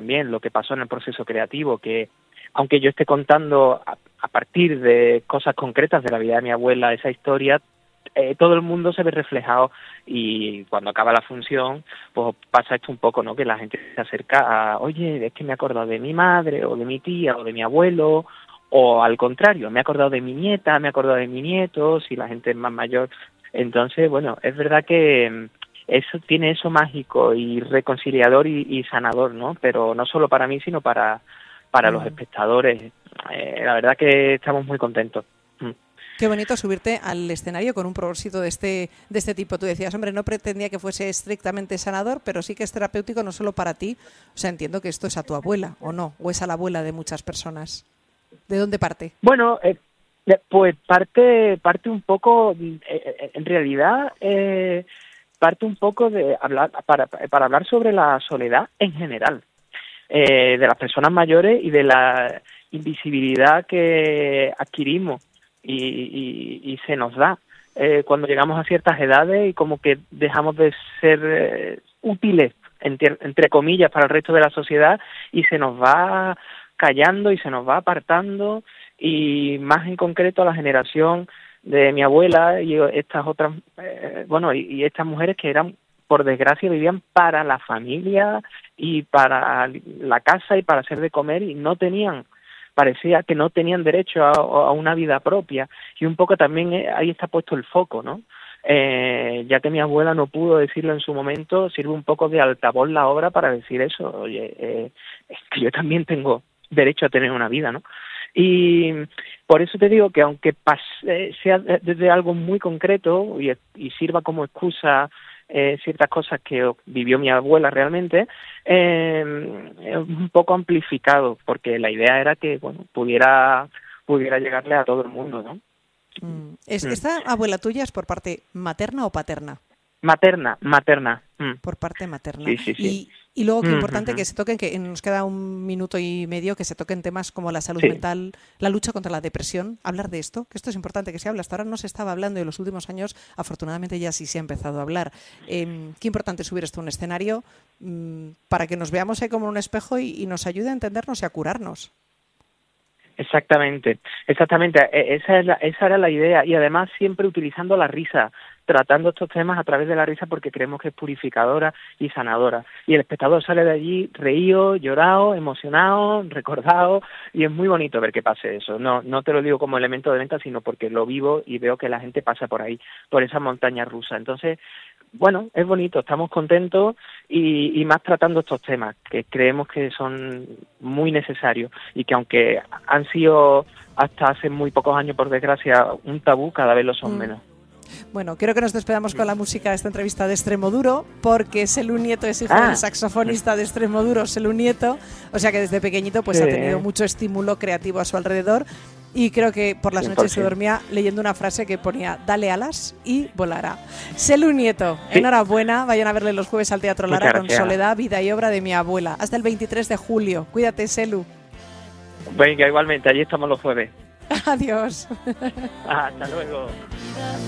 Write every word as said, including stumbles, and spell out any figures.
también lo que pasó en el proceso creativo, que aunque yo esté contando a, a partir de cosas concretas de la vida de mi abuela esa historia, eh, todo el mundo se ve reflejado, y cuando acaba la función pues pasa esto un poco, ¿no? Que la gente se acerca a, oye, es que me he acordado de mi madre o de mi tía o de mi abuelo, o al contrario, me he acordado de mi nieta, me he acordado de mi nieto, si la gente es más mayor. Entonces, bueno, es verdad que eso tiene eso mágico y reconciliador y, y sanador, ¿no? Pero no solo para mí, sino para para mm. los espectadores. Eh, la verdad que estamos muy contentos. Mm. Qué bonito subirte al escenario con un propósito de este de este tipo. Tú decías, hombre, no pretendía que fuese estrictamente sanador, pero sí que es terapéutico no solo para ti. O sea, entiendo que esto es a tu abuela, ¿o no? ¿O es a la abuela de muchas personas? ¿De dónde parte? Bueno, eh, pues parte parte un poco, eh, en realidad, eh, parte un poco de hablar para para hablar sobre la soledad en general, eh, de las personas mayores y de la invisibilidad que adquirimos y, y, y se nos da eh, cuando llegamos a ciertas edades, y como que dejamos de ser eh, útiles, entre, entre comillas, para el resto de la sociedad, y se nos va callando y se nos va apartando, y más en concreto a la generación de mi abuela y estas otras, eh, bueno, y, y estas mujeres que eran, por desgracia, vivían para la familia y para la casa y para hacer de comer, y no tenían, parecía que no tenían derecho a, a una vida propia, y un poco también ahí está puesto el foco, ¿no? Eh, ya que mi abuela no pudo decirlo en su momento, sirve un poco de altavoz la obra para decir eso, oye, eh, es que yo también tengo derecho a tener una vida, ¿no? Y por eso te digo que aunque pase, sea desde algo muy concreto y, y sirva como excusa eh, ciertas cosas que vivió mi abuela realmente, eh, es un poco amplificado, porque la idea era que, bueno, pudiera pudiera llegarle a todo el mundo, ¿no? Mm. ¿Es, ¿Esta abuela tuya es por parte materna o paterna? Materna, materna. Mm. Por parte materna. Sí, sí, sí. Y, y luego, qué mm, importante mm, que se toquen, que nos queda un minuto y medio, que se toquen temas como la salud sí. mental, la lucha contra la depresión, hablar de esto, que esto es importante que se hable. Hasta ahora no se estaba hablando, y en los últimos años, afortunadamente, ya sí se ha empezado a hablar. Eh, qué importante subir esto a un escenario mmm, para que nos veamos ahí como en un espejo y, y nos ayude a entendernos y a curarnos. Exactamente, exactamente. Esa es la, esa era la idea, y además siempre utilizando la risa, tratando estos temas a través de la risa, porque creemos que es purificadora y sanadora. Y el espectador sale de allí reído, llorado, emocionado, recordado, y es muy bonito ver que pase eso. No, no te lo digo como elemento de venta, sino porque lo vivo y veo que la gente pasa por ahí, por esa montaña rusa. Entonces, bueno, es bonito, estamos contentos, y, y más tratando estos temas que creemos que son muy necesarios, y que aunque han sido hasta hace muy pocos años, por desgracia, un tabú, cada vez lo son mm. menos. Bueno, quiero que nos despedamos con la música de esta entrevista de Extremoduro, porque Selu Nieto es hijo ah. del saxofonista de Extremoduro, Selu Nieto, o sea que desde pequeñito pues sí. ha tenido mucho estímulo creativo a su alrededor. Y creo que por las noches se dormía leyendo una frase que ponía: dale alas y volará. Selu Nieto, sí. enhorabuena, vayan a verle los jueves al Teatro Lara con Soledad, vida y obra de mi abuela. Hasta el veintitrés de julio. Cuídate, Selu. Venga, igualmente, allí estamos los jueves. Adiós. Hasta luego.